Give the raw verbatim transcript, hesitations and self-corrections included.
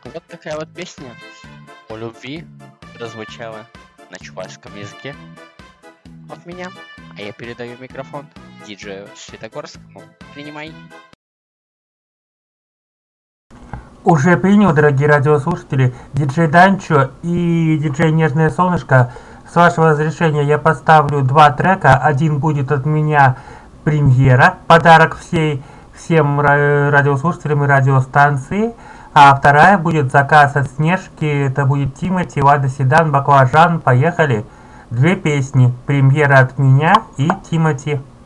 Вот такая вот песня о любви прозвучала на чувашском языке от меня. А я передаю микрофон диджею Светогорскому. Принимай. Уже принял, дорогие радиослушатели, диджей Данчо и диджей Нежное Солнышко. С вашего разрешения я поставлю два трека. Один будет от меня премьера, подарок всей, всем радиослушателям и радиостанции. А вторая будет заказ от Снежки. Это будет Тимати, Лада Седан, Баклажан. Поехали. Две песни. Премьера от меня и Тимати.